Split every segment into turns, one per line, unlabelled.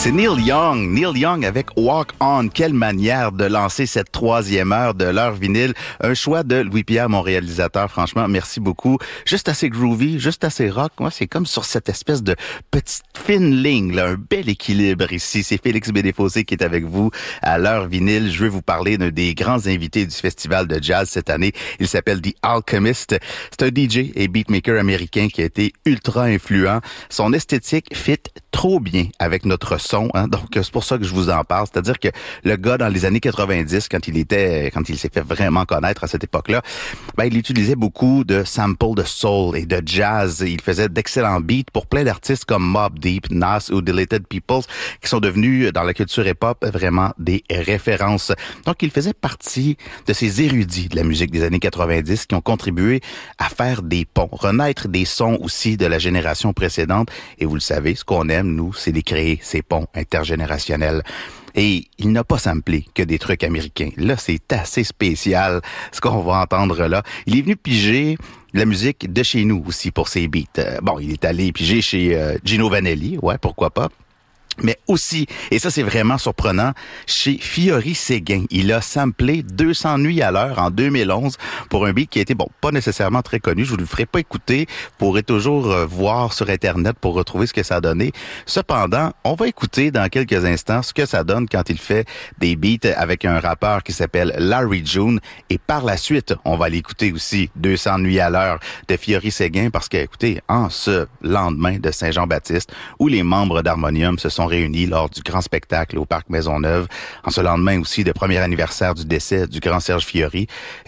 C'est Neil Young. Neil Young avec Walk On. Quelle manière de lancer cette troisième heure de l'heure vinyle. Un choix de Louis-Pierre, mon réalisateur. Franchement, merci beaucoup. Juste assez groovy, juste assez rock. Moi, c'est comme sur cette espèce de petite fine ligne, là. Un bel équilibre ici. C'est Félix Bédéfossé qui est avec vous à l'heure vinyle. Je vais vous parler d'un des grands invités du festival de jazz cette année. Il s'appelle The Alchemist. C'est un DJ et beatmaker américain qui a été ultra influent. Son esthétique fit trop bien avec notre son, hein? Donc c'est pour ça que je vous en parle. C'est-à-dire que le gars dans les années 90, quand il s'est fait vraiment connaître à cette époque-là, il utilisait beaucoup de samples de soul et de jazz. Il faisait d'excellents beats pour plein d'artistes comme Mobb Deep, Nas ou Deleted Peoples, qui sont devenus dans la culture hip-hop vraiment des références. Donc il faisait partie de ces érudits de la musique des années 90 qui ont contribué à faire des ponts, renaître des sons aussi de la génération précédente. Et vous le savez, ce qu'on aime, nous, c'est de créer ces ponts intergénérationnels. Et il n'a pas samplé que des trucs américains. Là, c'est assez spécial ce qu'on va entendre là. Il est venu piger la musique de chez nous aussi pour ses beats. Il est allé piger chez Gino Vanelli, ouais, pourquoi pas. Mais aussi, et ça c'est vraiment surprenant, chez Fiori Séguin. Il a samplé 200 nuits à l'heure en 2011 pour un beat qui a été, pas nécessairement très connu. Je vous le ferai pas écouter. Vous pourrez toujours voir sur Internet pour retrouver ce que ça a donné. Cependant, on va écouter dans quelques instants ce que ça donne quand il fait des beats avec un rappeur qui s'appelle Larry June. Et par la suite, on va l'écouter aussi 200 nuits à l'heure de Fiori Séguin parce que, écoutez, en ce lendemain de Saint-Jean-Baptiste, où les membres d'Harmonium se sont réunis lors du grand spectacle au Parc Maisonneuve, en ce lendemain aussi de premier anniversaire du décès du grand Serge Fiori,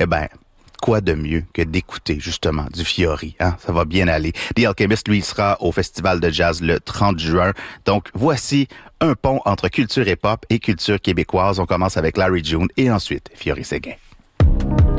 quoi de mieux que d'écouter justement du Fiori, hein? Ça va bien aller. The Alchemist, lui, il sera au Festival de Jazz le 30 juin. Donc, voici un pont entre culture hip-hop et culture québécoise. On commence avec Larry June et ensuite Fiori Séguin.